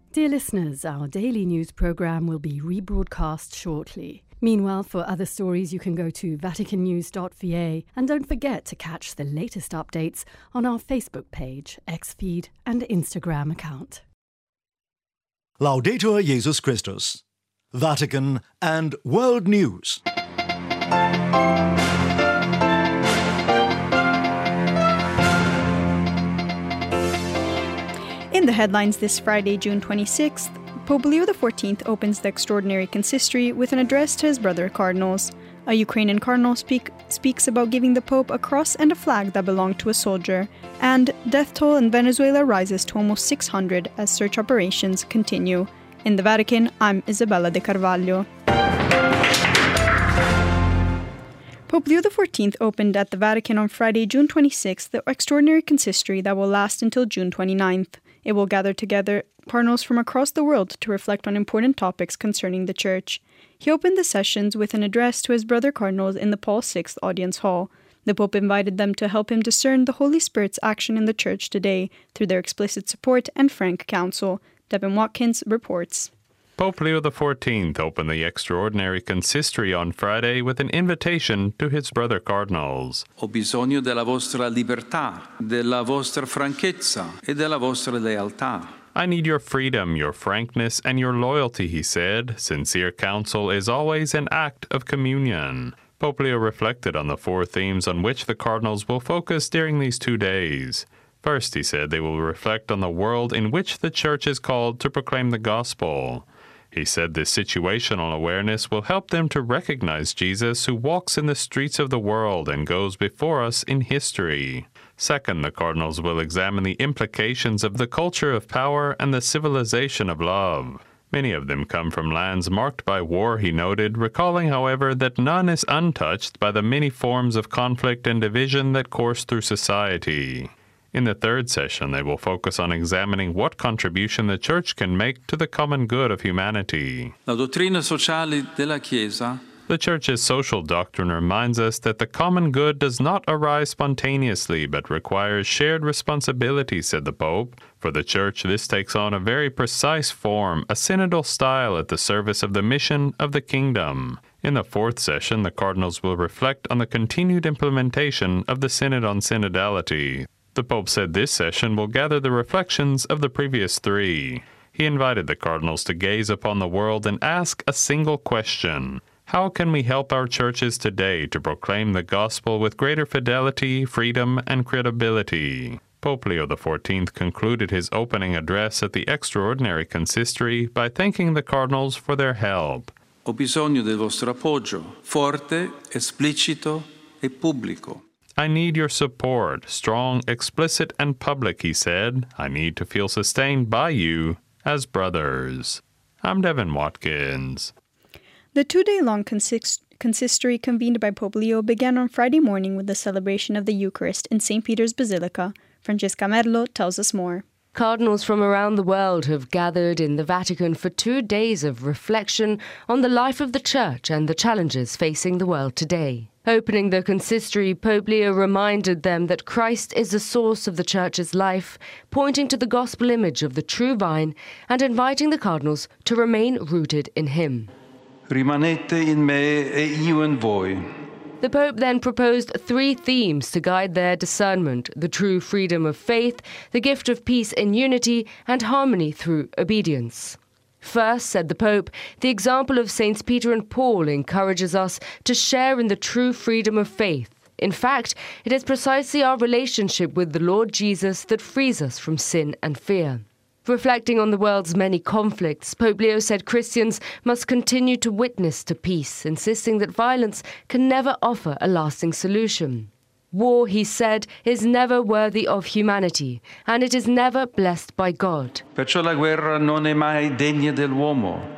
Dear listeners, our daily news programme will be rebroadcast shortly. Meanwhile, for other stories, you can go to vaticannews.va, and don't forget to catch the latest updates on our Facebook page, Xfeed and Instagram account. Laudetur Jesus Christus. Vatican and World News. In the headlines this Friday, June 26th, Pope Leo XIV opens the extraordinary consistory with an address to his brother cardinals. A Ukrainian cardinal speaks about giving the Pope a cross and a flag that belonged to a soldier. And death toll in Venezuela rises to almost 600 as search operations continue. In the Vatican, I'm Isabella de Carvalho. Pope Leo XIV opened at the Vatican on Friday, June 26th, the extraordinary consistory that will last until June 29th. It will gather together cardinals from across the world to reflect on important topics concerning the Church. He opened the sessions with an address to his brother cardinals in the Paul VI Audience Hall. The Pope invited them to help him discern the Holy Spirit's action in the Church today through their explicit support and frank counsel. Devin Watkins reports. Pope Leo XIV opened the extraordinary consistory on Friday with an invitation to his brother cardinals. Ho bisogno della vostra libertà, della vostra franchezza e della vostra lealtà. I need your freedom, your frankness, and your loyalty, he said. Sincere counsel is always an act of communion. Pope Leo reflected on the four themes on which the cardinals will focus during these 2 days. First, he said, they will reflect on the world in which the Church is called to proclaim the gospel. He said this situational awareness will help them to recognize Jesus who walks in the streets of the world and goes before us in history. Second, the cardinals will examine the implications of the culture of power and the civilization of love. Many of them come from lands marked by war, he noted, recalling, however, that none is untouched by the many forms of conflict and division that course through society. In the third session, they will focus on examining what contribution the Church can make to the common good of humanity. La dottrina sociale della Chiesa. The Church's social doctrine reminds us that the common good does not arise spontaneously, but requires shared responsibility, said the Pope. For the Church, this takes on a very precise form, a synodal style at the service of the mission of the kingdom. In the fourth session, the cardinals will reflect on the continued implementation of the Synod on Synodality. The Pope said this session will gather the reflections of the previous 3. He invited the cardinals to gaze upon the world and ask a single question. How can we help our churches today to proclaim the gospel with greater fidelity, freedom, and credibility? Pope Leo XIV concluded his opening address at the extraordinary consistory by thanking the cardinals for their help. Ho bisogno del vostro appoggio, forte, esplicito e pubblico. I need your support, strong, explicit, and public, he said. I need to feel sustained by you as brothers. I'm Devin Watkins. The 2-day-long consistory convened by Pope Leo began on Friday morning with the celebration of the Eucharist in St. Peter's Basilica. Francesca Merlo tells us more. Cardinals from around the world have gathered in the Vatican for 2 days of reflection on the life of the Church and the challenges facing the world today. Opening the consistory, Pope Leo reminded them that Christ is the source of the Church's life, pointing to the gospel image of the true vine and inviting the cardinals to remain rooted in him. Rimanete in me e io in voi. The Pope then proposed 3 themes to guide their discernment: the true freedom of faith, the gift of peace in unity, and harmony through obedience. First, said the Pope, the example of Saints Peter and Paul encourages us to share in the true freedom of faith. In fact, it is precisely our relationship with the Lord Jesus that frees us from sin and fear. Reflecting on the world's many conflicts, Pope Leo said Christians must continue to witness to peace, insisting that violence can never offer a lasting solution. War, he said, is never worthy of humanity, and it is never blessed by God. Perciò la guerra non è mai degna dell'uomo.